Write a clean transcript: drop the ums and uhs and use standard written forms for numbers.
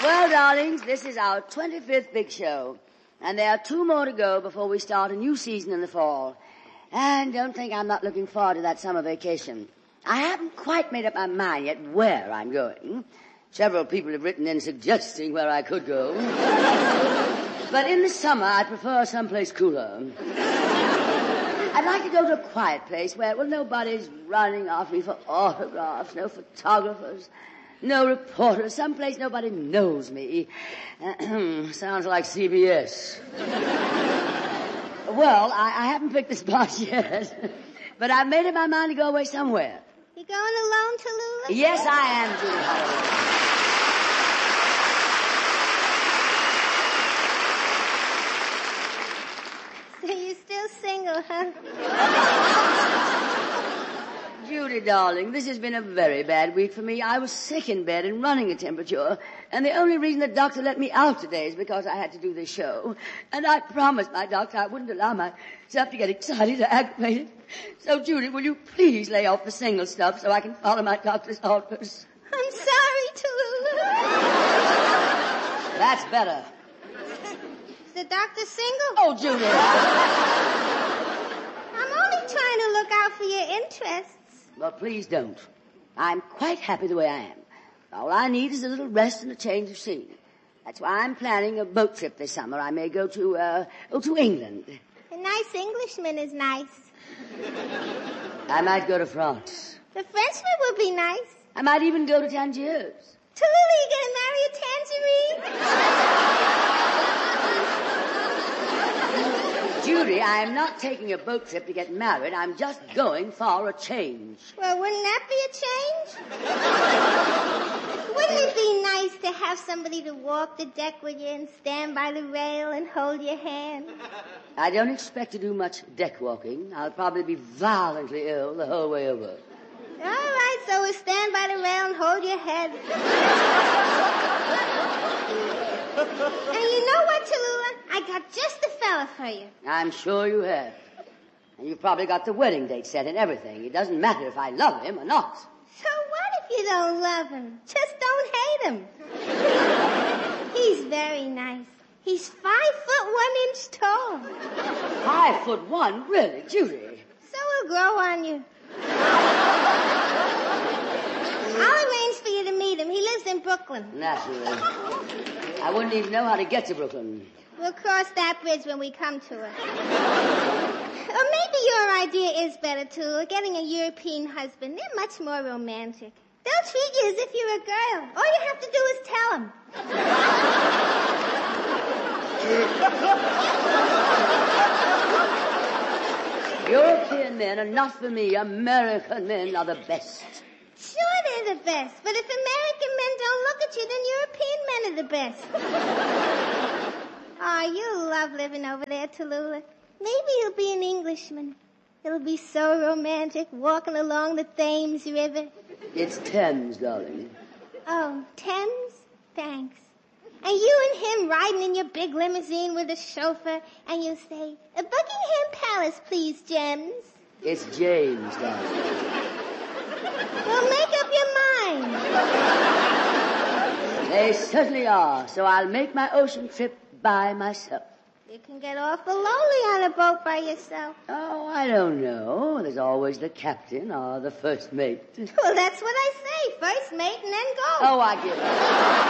Well, darlings, this is our 25th big show. And there are 2 more to go before we start a new season in the fall. And don't think I'm not looking forward to that summer vacation. I haven't quite made up my mind yet where I'm going. Several people have written in suggesting where I could go. But in the summer, I prefer someplace cooler. I'd like to go to a quiet place where, well, nobody's running after me for autographs, no photographers, no reporters, someplace nobody knows me. Sounds like CBS. Well, I haven't picked the spot yet, but I've made up my mind to go away somewhere. You going alone, Tallulah? Yes, I am, Judy Holliday. So you're still single, huh? Judy, darling, this has been a very bad week for me. I was sick in bed and running a temperature, and the only reason the doctor let me out today is because I had to do this show. And I promised my doctor I wouldn't allow myself to get excited or aggravated. So, Judy, will you please lay off the single stuff so I can follow my doctor's orders? I'm sorry, Tallulah. That's better. Is the doctor single? Oh, Judy. I'm only trying to look out for your interests. Well, please don't. I'm quite happy the way I am. All I need is a little rest and a change of scene. That's why I'm planning a boat trip this summer. I may go to England. A nice Englishman is nice. I might go to France. The Frenchman would be nice. I might even go to Tangiers. Tallulah, you gonna marry a tangerine? Judy, I am not taking a boat trip to get married. I'm just going for a change. Well, wouldn't that be a change? Wouldn't it be nice to have somebody to walk the deck with you and stand by the rail and hold your hand? I don't expect to do much deck walking. I'll probably be violently ill the whole way over. All right, so we'll stand by the rail and hold your head. And you know what, Tallulah? I got just the fella for you. I'm sure you have. And you've probably got the wedding date set and everything. It doesn't matter if I love him or not. So what if you don't love him? Just don't hate him. He's very nice. He's 5'1" tall. 5'1", really, Judy? So he'll grow on you. I'll arrange for you to meet him. He lives in Brooklyn. Naturally. I wouldn't even know how to get to Brooklyn. We'll cross that bridge when we come to it. Or maybe your idea is better, too. Getting a European husband. They're much more romantic. They'll treat you as if you're a girl. All you have to do is tell them. European men are not for me. American men are the best. Sure, they're the best. But if American men don't look at you, then European men are the best. Oh, you love living over there, Tallulah. Maybe you'll be an Englishman. It'll be so romantic, walking along the Thames River. It's Thames, darling. Oh, Thames? Thanks. And you and him riding in your big limousine with a chauffeur, and you'll say, Buckingham Palace, please, Gems. It's James, darling. Well, make up your mind. They certainly are, so I'll make my ocean trip by myself. You can get awful lonely on a boat by yourself. Oh, I don't know. There's always the captain or the first mate. Well, that's what I say. First mate and then go. Oh, I give up.